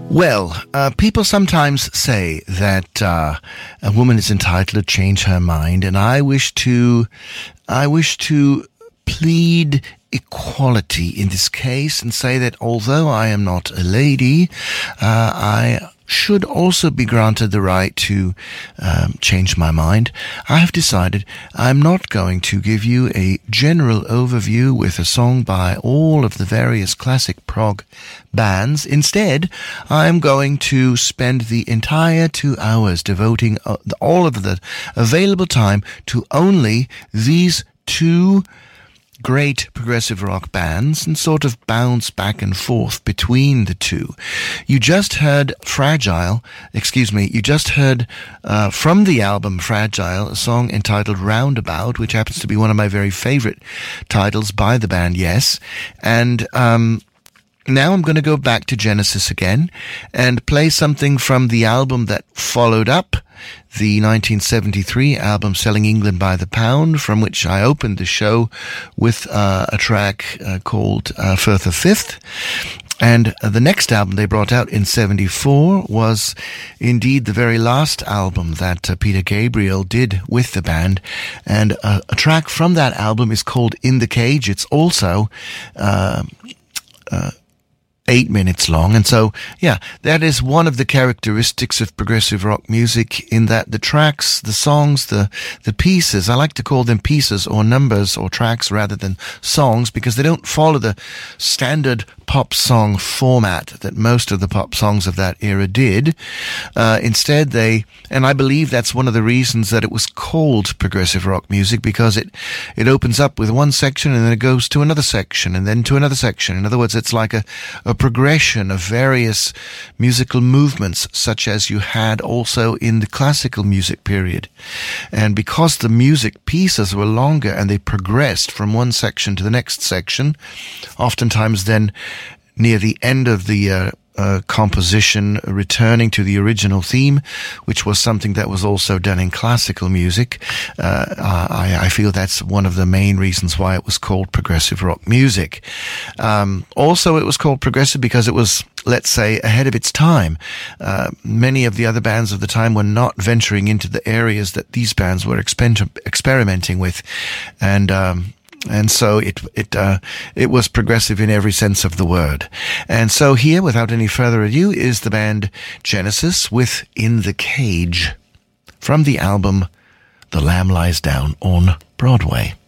Well, people sometimes say that a woman is entitled to change her mind, and I wish to plead equality in this case and say that although I am not a lady, I should also be granted the right to change my mind. I have decided I'm not going to give you a general overview with a song by all of the various classic prog bands. Instead, I'm going to spend the entire 2 hours devoting all of the available time to only these two great progressive rock bands and sort of bounce back and forth between the two. You just heard from the album Fragile, a song entitled Roundabout, which happens to be one of my very favorite titles by the band Yes. And now I'm going to go back to Genesis again and play something from the album that followed up the 1973 album Selling England by the Pound, from which I opened the show with a track called Further Fifth. And the next album they brought out in 74 was indeed the very last album that Peter Gabriel did with the band. And a track from that album is called In the Cage. It's also 8 minutes long. And so, yeah, that is one of the characteristics of progressive rock music, in that the tracks, the songs, the pieces, I like to call them pieces or numbers or tracks rather than songs, because they don't follow the standard pop song format that most of the pop songs of that era did. Instead, and I believe that's one of the reasons that it was called progressive rock music, because it opens up with one section and then it goes to another section and then to another section. In other words, it's like a progression of various musical movements, such as you had also in the classical music period. And because the music pieces were longer and they progressed from one section to the next section, oftentimes then near the end of the composition returning to the original theme, which was something that was also done in classical music. I feel that's one of the main reasons why it was called progressive rock music. Also, it was called progressive because it was, let's say, ahead of its time. Many of the other bands of the time were not venturing into the areas that these bands were experimenting with. And so it was progressive in every sense of the word. And so here, without any further ado, is the band Genesis with In the Cage from the album The Lamb Lies Down on Broadway.